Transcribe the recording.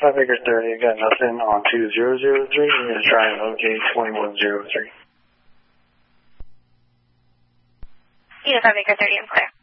5 Acre 30, I got nothing on 2003. I'm going to try and locate 2103. Yeah, 5 Acre 30, I'm clear.